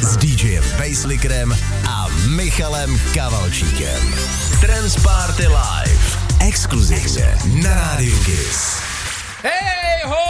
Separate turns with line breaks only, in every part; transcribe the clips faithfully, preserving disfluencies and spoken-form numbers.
s DJem Basslickerem a Michalem Kavalčíkem. Trance Party Live. Exkluzivně na Rádiu Kiss.
Hej ho!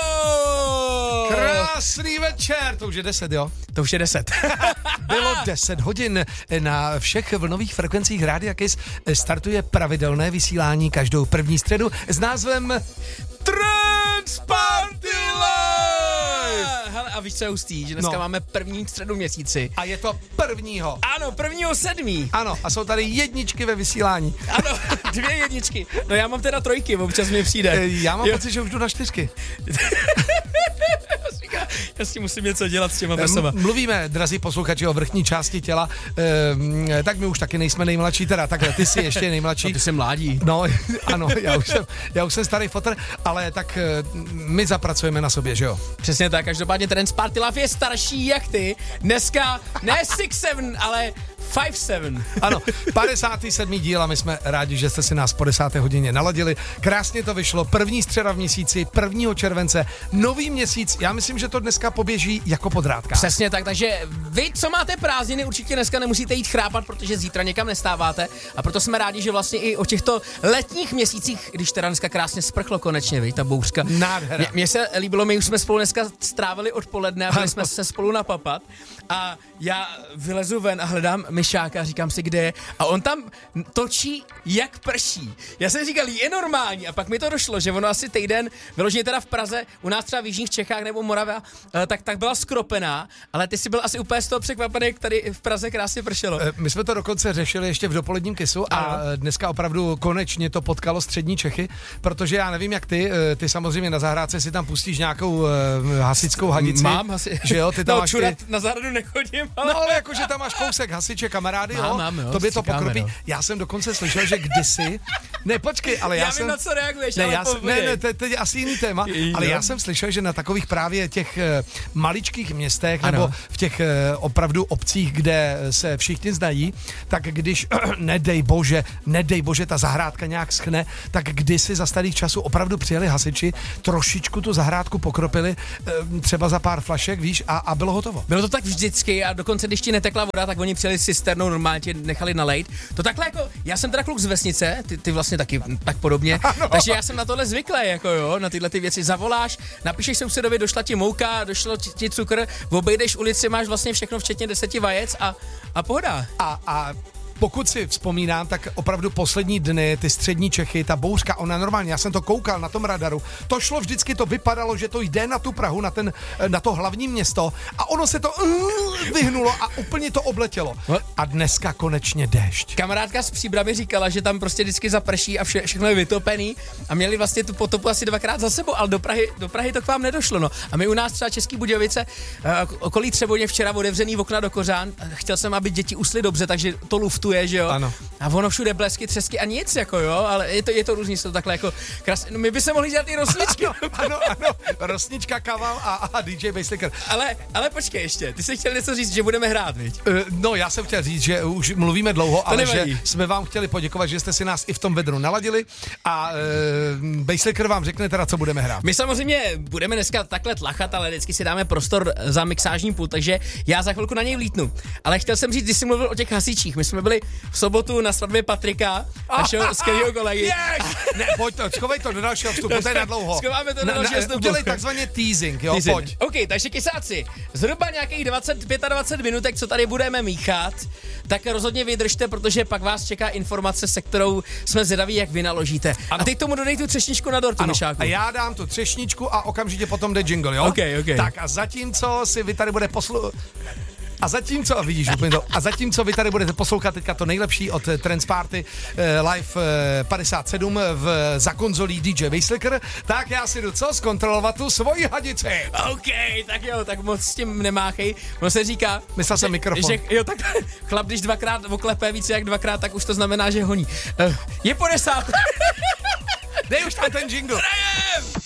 Krásný večer, to už je deset, jo?
To už je deset.
Bylo deset hodin. Na všech vlnových frekvencích Rádia Kiss startuje pravidelné vysílání každou první středu s názvem Trance Party Live!
Hele, a víš, co je hustý? Že dneska
No.
máme první středu měsíci.
A je to prvního.
Ano, prvního sedmý.
Ano, a jsou tady jedničky ve vysílání.
Ano, dvě jedničky. No já mám teda trojky, občas mi přijde.
E, Já mám
Jo.
pocit, že už jdu na čtyřky.
Já s tím musím něco dělat s těma prsama.
M- Mluvíme, drazí posluchači, o vrchní části těla, ehm, tak my už taky nejsme nejmladší, teda takhle, ty jsi ještě nejmladší.
No, ty jsi mládí.
No, ano, já už jsem, já už jsem starý fotr, ale tak eh, my zapracujeme na sobě, že jo?
Přesně tak, každopádně Trance Party Live je starší jak ty. Dneska ne šest sedm, ale pět sedm.
Ano, padesátý sedmý díl a my jsme rádi, že jste si nás po desáté hodině naladili. Krásně to vyšlo, první středa v měsíci, prvního července, nový měsíc, já myslím, že to dneska poběží jako po drátkách.
Přesně tak, takže vy, co máte prázdniny, určitě dneska nemusíte jít chrápat, protože zítra někam nestáváte a proto jsme rádi, že vlastně i o těchto letních měsících, když teda dneska krásně sprchlo konečně, viď, ta bouřka.
Nádhera.
Mně se líbilo, my už jsme spolu dneska strávili odpoledne a byli jsme se spolu napapat a já vylezu ven a hledám myšáka a říkám si, kde je a on tam točí jak prší. Já jsem říkal, je normální a pak mi to došlo, že ono asi týden, vyloženě teda v Praze, u nás třeba v jižních Čechách nebo Moravě, tak, tak byla skropená, ale ty jsi byl asi úplně z toho překvapený, jak tady v Praze krásně pršelo.
My jsme to dokonce řešili ještě v dopoledním Kissu a
Ano.
dneska opravdu konečně to potkalo střední Čechy, protože já nevím jak ty, ty samozřejmě na zahrádce si tam pustíš nějakou uh, hasickou hadici.
Mám asi.
Že jo, ty tam
no,
máš
čurat
ty...
na zahradu nechodím, ale...
No ale jakože tam máš kousek hasiče, kamarády,
Mám,
jo,
mám, jo,
tobě to
stříkáme,
pokropí.
no.
Já jsem dokonce slyšel, že kdysi, ne počkej, ale já,
já
jsem...
vím, na co reaguješ,
ne,
ale
já jsem, ne,
pověděj.
ne, to, to je asi jiný téma,
Jo.
ale já jsem slyšel, že na takových právě těch eh, maličkých městech
Ano.
nebo v těch eh, opravdu obcích, kde se všichni znají, tak když, nedej bože, nedej bože, ta zahrádka nějak schne, tak kdysi za starých časů opravdu přijeli hasiči, trošičku tu zahrádku pokropili, eh, třeba za pár flašek, víš, a, a bylo hotovo.
Bylo to tak vždycky a dokonce, když ti netekla voda, tak oni přijeli cisternou, normálně tě nechali nalejt. To takhle jako, já jsem teda kluk z vesnice, ty, ty vlastně taky tak podobně,
Ano.
takže já jsem na tohle zvyklý, jako jo, na tyhle ty věci zavoláš, napíšeš sousedovi, došla ti mouka, došlo ti, ti cukr, obejdeš ulici, máš vlastně všechno včetně deseti vajec a, a pohoda.
A, a pokud si vzpomínám, tak opravdu poslední dny, ty střední Čechy, ta bouřka, ona normálně, já jsem to koukal na tom radaru, to šlo vždycky, to vypadalo, že to jde na tu Prahu, na, ten, na to hlavní město a ono se to uh, vyhnulo a úplně to obletělo. A dneska konečně déšť.
Kamarádka z Příbramy říkala, že tam prostě vždycky zaprší a vše, všechno je vytopený a měli vlastně tu potopu asi dvakrát za sebou, ale do Prahy, do Prahy to k vám nedošlo. No. A my u nás třeba Český Budějovice, uh, okolí Třeboně včera otevřený okna do kořán, chtěl jsem, aby děti usly dobře, takže to luftuje, že jo.
Ano.
A ono všude blesky, třesky a nic, jako jo, ale je to, je to různý, jsou to takhle jako krásně. No, my by se mohli dělat i rosničky.
Ano, ano, ano, Rosnička, Kaval a, a D J Basslicker.
ale, ale počkej ještě, ty jsi chtěl něco říct, že budeme hrát, viď?
Uh, no, já jsem chtěl říct, že už mluvíme dlouho, ale
nevadí.
že jsme vám chtěli poděkovat, že jste si nás i v tom vedru naladili a uh, Basslicker vám řekne teda, co budeme hrát.
My samozřejmě budeme dneska takhle tlachat, ale vždycky si dáme prostor za mixážní pult, takže já za chvilku na něj vlítnu. Ale chtěl jsem říct, když jsi mluvil o těch hasičích, my jsme byli v sobotu na svatbě Patrika, našeho skvělého kolegy.
Yes! Ne, pojď to, schovej to do dalšího vstupu, to je na dlouho.
Schováme to do dalšího vstupu.
Udělej takzvaně teasing, jo,
Teasing.
pojď.
OK, takže kysáci, zhruba nějakých dvacet dvacet pět minutek, co tady budeme míchat, tak rozhodně vydržte, protože pak vás čeká informace, se kterou jsme zvědaví, jak vy naložíte. Ano. A teď tomu dodej tu třešničku na dortu, Myšáku.
A já dám tu třešničku a okamžitě potom jde jingle, jo?
OK, OK.
Tak a zatímco si vy tady bude poslu... A zatímco, a vidíš úplně to, a zatímco vy tady budete poslouchat teďka to nejlepší od Trance Party eh, Live eh, padesát sedm v, za konzolí D J Basslicker, tak já si jdu co? Zkontrolovat tu svoji hadici.
OK, tak jo, tak moc s tím nemáchej. Ono se říká...
Myslel jsem
že-
mikrofon.
Že, jo, tak chlap, když dvakrát oklepe více jak dvakrát, tak už to znamená, že honí. Uh, je po desáté.
Dej už tam ten jingle.
Hrajem!